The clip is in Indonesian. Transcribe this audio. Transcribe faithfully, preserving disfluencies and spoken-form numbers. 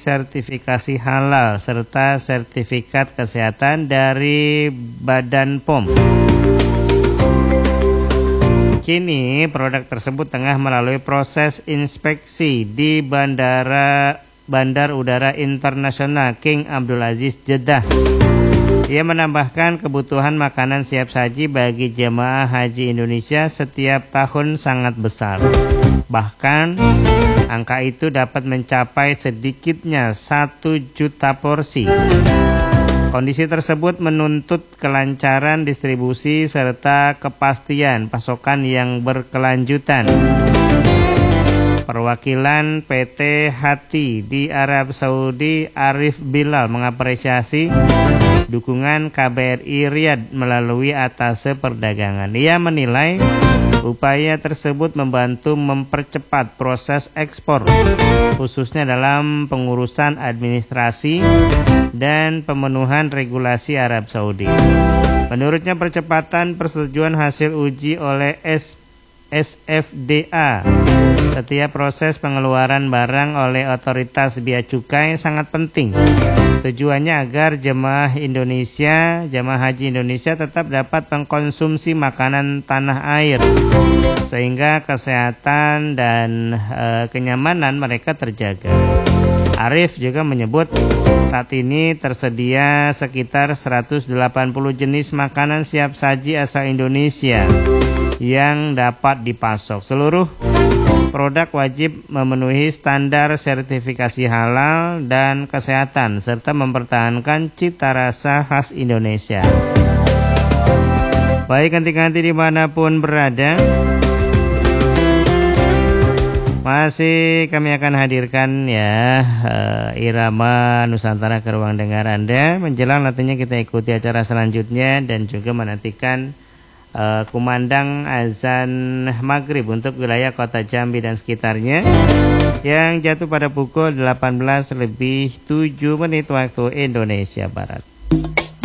sertifikasi halal serta sertifikat kesehatan dari Badan P O M. Kini produk tersebut tengah melalui proses inspeksi di Bandara Bandar Udara Internasional King Abdulaziz Jeddah. Ia menambahkan kebutuhan makanan siap saji bagi jemaah haji Indonesia setiap tahun sangat besar. Bahkan angka itu dapat mencapai sedikitnya satu juta porsi. Kondisi tersebut menuntut kelancaran distribusi serta kepastian pasokan yang berkelanjutan. Perwakilan P T Hati di Arab Saudi, Arif Bilal, mengapresiasi dukungan K B R I Riyadh melalui Atase Perdagangan. Ia menilai upaya tersebut membantu mempercepat proses ekspor, khususnya dalam pengurusan administrasi dan pemenuhan regulasi Arab Saudi. Menurutnya, percepatan persetujuan hasil uji oleh S F D A setiap proses pengeluaran barang oleh otoritas bea cukai sangat penting. Tujuannya agar jemaah Indonesia, jemaah haji Indonesia tetap dapat mengkonsumsi makanan tanah air, sehingga kesehatan dan e, kenyamanan mereka terjaga. Arif juga menyebut saat ini tersedia sekitar seratus delapan puluh jenis makanan siap saji asal Indonesia yang dapat dipasok. Seluruh produk wajib memenuhi standar sertifikasi halal dan kesehatan serta mempertahankan cita rasa khas Indonesia. Baik kanti-kanti dimanapun berada, masih kami akan hadirkan ya uh, irama Nusantara ke ruang dengar Anda. Menjelang nantinya kita ikuti acara selanjutnya dan juga menantikan Uh, kumandang azan maghrib untuk wilayah kota Jambi dan sekitarnya yang jatuh pada pukul delapan belas lebih tujuh menit waktu Indonesia Barat.